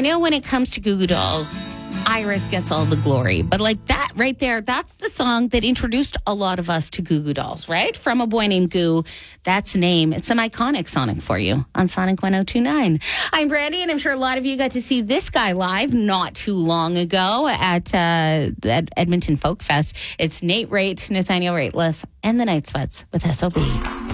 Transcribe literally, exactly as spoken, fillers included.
I know when it comes to Goo Goo Dolls, Iris gets all the glory. But like that right there, that's the song that introduced a lot of us to Goo Goo Dolls, right? From A Boy Named Goo. That's Name. It's some iconic Sonic for you on Sonic one oh two point nine. I'm Brandy, and I'm sure a lot of you got to see this guy live not too long ago at, uh, at Edmonton Folk Fest. It's Nate Raitt, Nathaniel Rateliff, and the Night Sweats with S O B.